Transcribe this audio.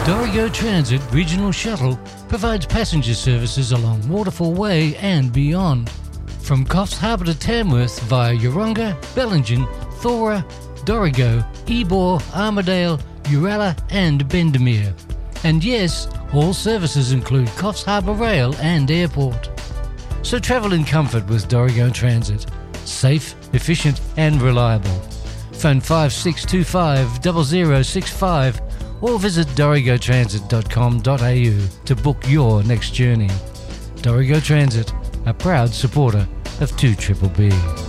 Dorrigo Transit Regional Shuttle provides passenger services along Waterfall Way and beyond. From Coffs Harbour to Tamworth via Yeronga, Bellingen, Thora, Dorrigo, Ebor, Armidale, Uralla and Bendemeer. And yes, all services include Coffs Harbour Rail and Airport. So travel in comfort with Dorrigo Transit. Safe, efficient and reliable. Phone 5625 0065 or visit dorrigotransit.com.au to book your next journey. Dorrigo Transit, a proud supporter of 2BBB.